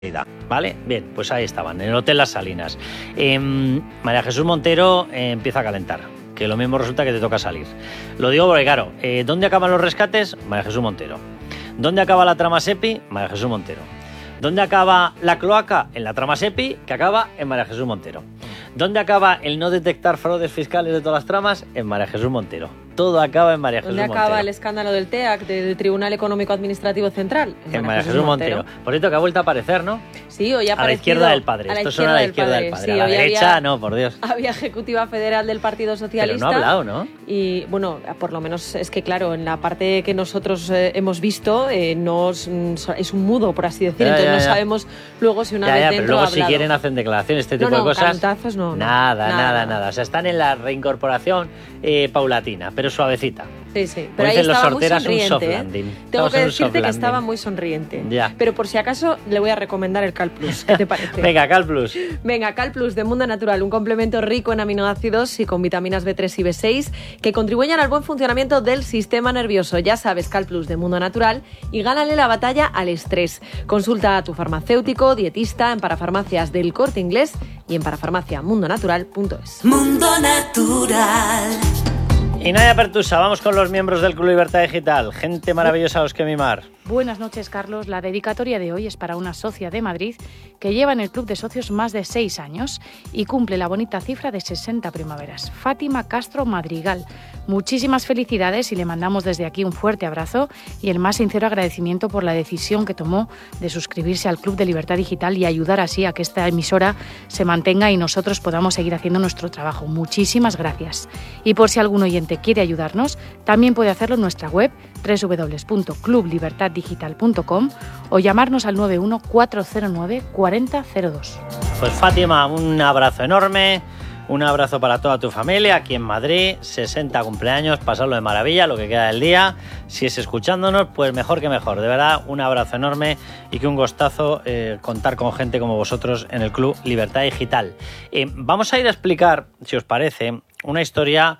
¿Vale? Bien, pues ahí estaban, en el Hotel Las Salinas. María Jesús Montero empieza a calentar, que lo mismo resulta que te toca salir. Lo digo porque, claro, ¿dónde acaban los rescates? María Jesús Montero. ¿Dónde acaba la trama SEPI? María Jesús Montero. ¿Dónde acaba la cloaca? En la trama SEPI, que acaba en María Jesús Montero. ¿Dónde acaba el no detectar fraudes fiscales de todas las tramas? En María Jesús Montero. Todo acaba en María Jesús Montero. ¿Dónde acaba el escándalo del TEAC, del Tribunal Económico Administrativo Central? En María Jesús Montero. Por cierto, que ha vuelto a aparecer, ¿no? Sí, hoy ha aparecido. A la izquierda del padre. Esto suena a la izquierda del padre. Sí, a la derecha, no, por Dios. Había ejecutiva federal del Partido Socialista. Pero no ha hablado, ¿no? Y, bueno, por lo menos es que, claro, en la parte que nosotros hemos visto, es un mudo, por así decir. Entonces no sabemos luego si una vez dentro pero luego ha hablado. Si quieren hacen declaraciones, este tipo de cosas. Nada. O sea, están en la reincorporación paulatina, pero suavecita. Sí. Pero ahí estaba muy sonriente. Tengo que decirte que estaba muy sonriente. Ya. Pero por si acaso le voy a recomendar el Cal Plus. ¿Qué te parece? Venga, Cal Plus. Venga, Cal Plus de Mundo Natural, un complemento rico en aminoácidos y con vitaminas B3 y B6 que contribuyen al buen funcionamiento del sistema nervioso. Ya sabes, Cal Plus de Mundo Natural y gánale la batalla al estrés. Consulta a tu farmacéutico, dietista en parafarmacias del Corte Inglés y en parafarmaciamundonatural.es. Mundo Natural. Y Nadia Pertusa, vamos con los miembros del Club Libertad Digital. Gente maravillosa a los que mimar. Buenas noches, Carlos. La dedicatoria de hoy es para una socia de Madrid que lleva en el Club de Socios más de 6 años y cumple la bonita cifra de 60 primaveras. Fátima Castro Madrigal. Muchísimas felicidades y le mandamos desde aquí un fuerte abrazo y el más sincero agradecimiento por la decisión que tomó de suscribirse al Club de Libertad Digital y ayudar así a que esta emisora se mantenga y nosotros podamos seguir haciendo nuestro trabajo. Muchísimas gracias. Y por si algún oyente quiere ayudarnos, también puede hacerlo en nuestra web www.clublibertaddigital.com o llamarnos al 91 409 4002. Pues Fátima, un abrazo enorme, un abrazo para toda tu familia aquí en Madrid, 60 cumpleaños, pasarlo de maravilla, lo que queda del día. Si es escuchándonos, pues mejor que mejor. De verdad, un abrazo enorme y que un gustazo contar con gente como vosotros en el Club Libertad Digital. Vamos a ir a explicar, si os parece, una historia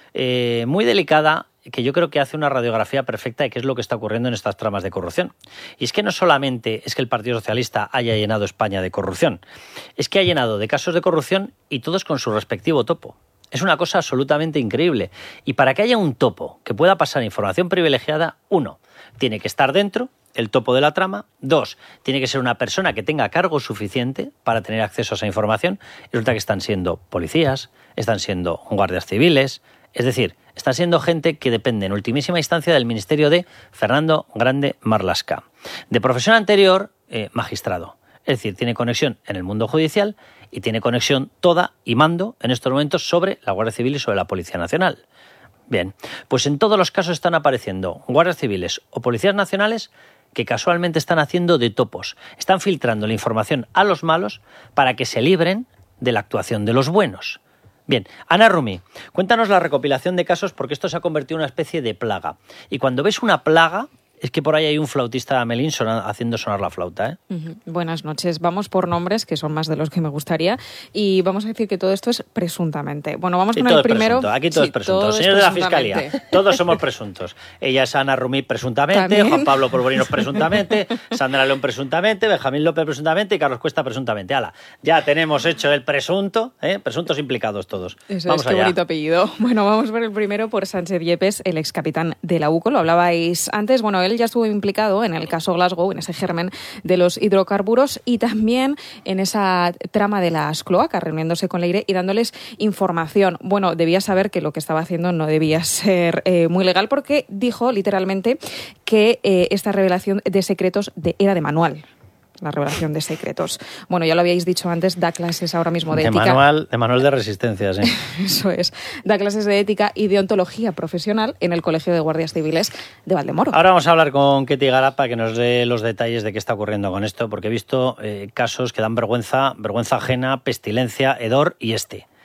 muy delicada que yo creo que hace una radiografía perfecta de qué es lo que está ocurriendo en estas tramas de corrupción. Y es que no solamente es que el Partido Socialista haya llenado España de corrupción, es que ha llenado de casos de corrupción y todos con su respectivo topo. Es una cosa absolutamente increíble. Y para que haya un topo que pueda pasar información privilegiada, 1, tiene que estar dentro, el topo de la trama. 2, tiene que ser una persona que tenga cargo suficiente para tener acceso a esa información. Y resulta que están siendo policías, están siendo guardias civiles, es decir, está siendo gente que depende en ultimísima instancia del ministerio de Fernando Grande Marlaska. De profesión anterior, magistrado. Es decir, tiene conexión en el mundo judicial y tiene conexión toda y mando en estos momentos sobre la Guardia Civil y sobre la Policía Nacional. Bien, pues en todos los casos están apareciendo guardias civiles o policías nacionales que casualmente están haciendo de topos. Están filtrando la información a los malos para que se libren de la actuación de los buenos. Bien, Ana Rumi, cuéntanos la recopilación de casos porque esto se ha convertido en una especie de plaga. Y cuando ves una plaga, es que por ahí hay un flautista de Amelín haciendo sonar la flauta, ¿eh? Buenas noches. Vamos por nombres, que son más de los que me gustaría, y vamos a decir que todo esto es presuntamente. Bueno, vamos con el primero. Presunto. Aquí todo es presunto. Señores de la Fiscalía, todos somos presuntos. Ella es Ana Rumi presuntamente, ¿también? Juan Pablo Polvorinos presuntamente, Sandra León presuntamente, Benjamín López presuntamente y Carlos Cuesta presuntamente. ¡Hala! Ya tenemos hecho el presunto, presuntos implicados todos. Eso vamos es, qué bonito apellido. Bueno, vamos por el primero, por Sánchez Yepes, el ex capitán de la UCO. Lo hablabais antes. Bueno, él ya estuvo implicado en el caso Glasgow, en ese germen de los hidrocarburos y también en esa trama de las cloacas, reuniéndose con Leire y dándoles información. Bueno, debía saber que lo que estaba haciendo no debía ser muy legal porque dijo literalmente que esta revelación de secretos era de manual. La revelación de secretos. Bueno, ya lo habíais dicho antes, da clases ahora mismo de ética. De manual de resistencia, sí. Eso es. Da clases de ética y de ontología profesional en el Colegio de Guardias Civiles de Valdemoro. Ahora vamos a hablar con Ketty Garapa que nos dé los detalles de qué está ocurriendo con esto, porque he visto casos que dan vergüenza ajena, pestilencia, hedor y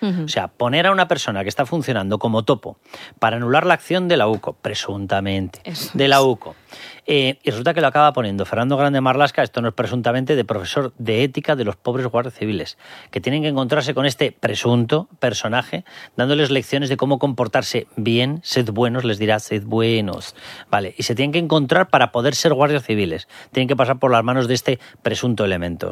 O sea, poner a una persona que está funcionando como topo para anular la acción de la UCO, presuntamente, de la UCO. Y resulta que lo acaba poniendo Fernando Grande Marlaska, esto no es presuntamente, de profesor de ética de los pobres guardias civiles, que tienen que encontrarse con este presunto personaje, dándoles lecciones de cómo comportarse bien, sed buenos, les dirá, sed buenos, ¿vale? Y se tienen que encontrar para poder ser guardias civiles, tienen que pasar por las manos de este presunto elemento.